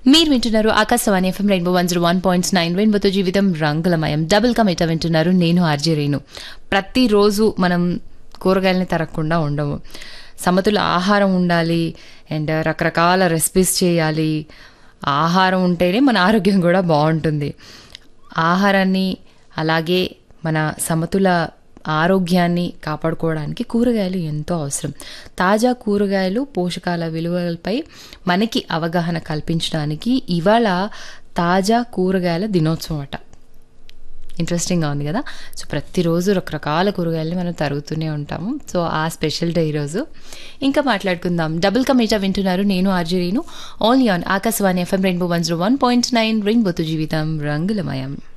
మీరు వింటున్నారు Akashvani FM rainbow 101.9 రెయిన్బోతో జీవితం రంగులమయం. డబుల్ కమిట వింటున్నారు. నేను ఆర్జే రేణు. ప్రతిరోజు మనం కూరగాయలని తరగకుండా ఉండము. సమతుల ఆహారం ఉండాలి అండ్ రకరకాల రెసిపీస్ చేయాలి. ఆహారం ఉంటేనే మన ఆరోగ్యం కూడా బాగుంటుంది. ఆహారాన్ని అలాగే మన సమతుల ఆరోగ్యాన్ని కాపాడుకోవడానికి కూరగాయలు ఎంతో అవసరం. తాజా కూరగాయలు పోషకాల విలువలపై మనకి అవగాహన కల్పించడానికి ఇవాళ తాజా కూరగాయల దినోత్సవం అట. ఇంట్రెస్టింగ్గా ఉంది కదా. సో ప్రతిరోజు రకరకాల కూరగాయలని మనం తరుగుతూనే ఉంటాము. సో ఆ స్పెషల్ డే ఈరోజు. ఇంకా మాట్లాడుకుందాం. డబుల్ కమీటా వింటున్నారు. నేను RJ Renu. Only on Akashvani FM rainbow 101.9 రెయిన్బోతో జీవితం రంగులమయం.